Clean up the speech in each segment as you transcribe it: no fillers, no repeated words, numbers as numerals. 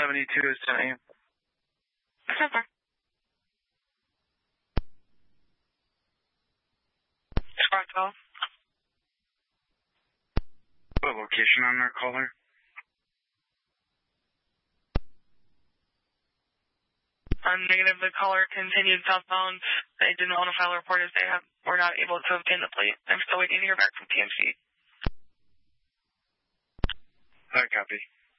72 is 10 a.m. Super. Squad call. What location on their caller? Negative, the caller continued southbound. They didn't want to file a report as they were not able to obtain the plate. I'm still waiting to hear back from TMC. I copy.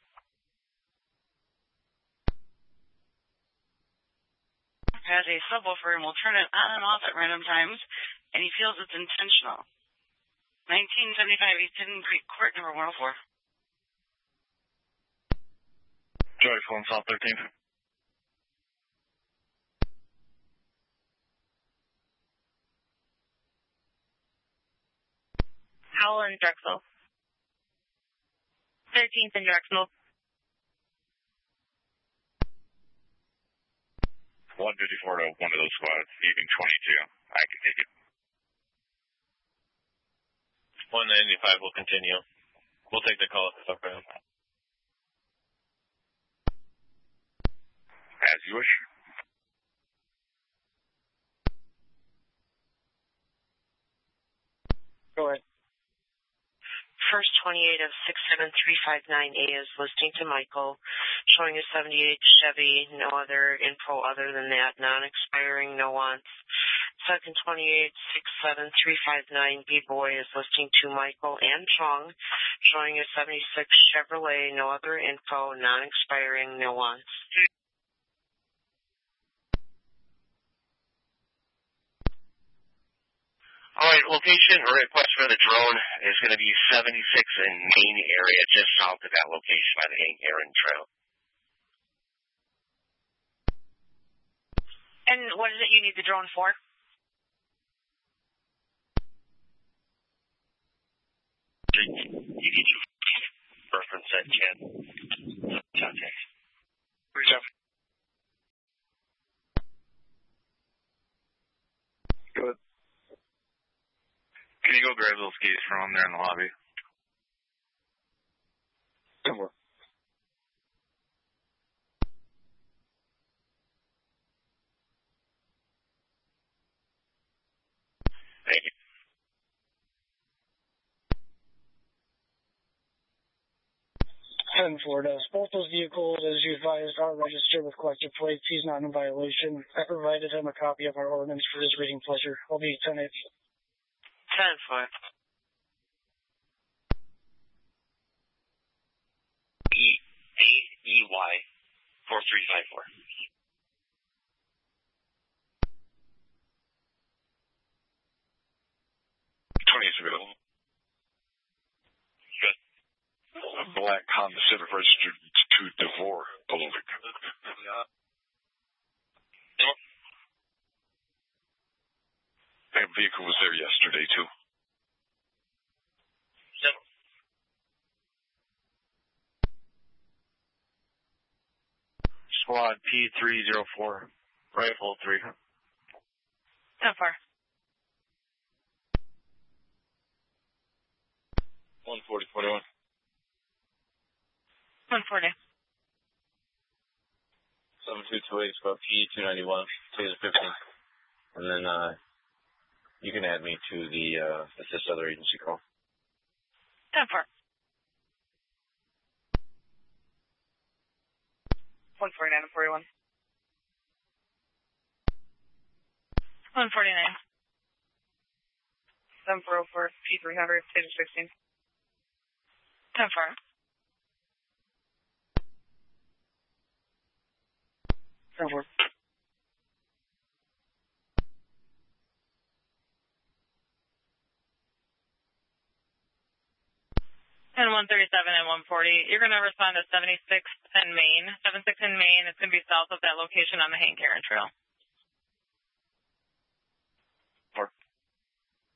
Has a subwoofer and will turn it on and off at random times, and he feels it's intentional. 1975 East Hidden Creek Court, number 104. Joyful and South 13th. Howell and Drexel. 13th and Drexel. 154 to one of those squads, leaving 22. I can take it. 195 will continue. We'll take the call at the top round. As you wish. Go ahead. First 28 of 67359A is listing to Michael, showing a 78 Chevy, no other info other than that, non-expiring, no wants. Second 28 67359B Boy is listing to Michael and Chong, showing a 76 Chevrolet, no other info, non-expiring, no wants. All right, location or request for the drone is going to be 76 in Main area, just south of that location by the Hank Aaron Trail. And what is it you need the drone for? You need to reference that chat. Context. Good. Can you go grab those keys from them there in the lobby? Somewhere. Thank you. 10 Florida. Both those vehicles, as you advised, are registered with collective plates. He's not in violation. I provided him a copy of our ordinance for his reading pleasure. I'll be 10-8. 10-4. EY 4354. Good. A black Honda Civic registered to Devore, Polovic. That vehicle was there yesterday, too. Squad P304, Rifle 3. 10-4. 140-41. 140. 7228, Squad P291, Taser 15. And then, you can add me to the, assist other agency call. 10-4. 149 and 41. 149. 7404, P300, Taser 16. 10-4. 10-4. And 137 and 140. You're going to respond to 76 and Main. 76 and Main. It's going to be south of that location on the Hank Aaron Trail.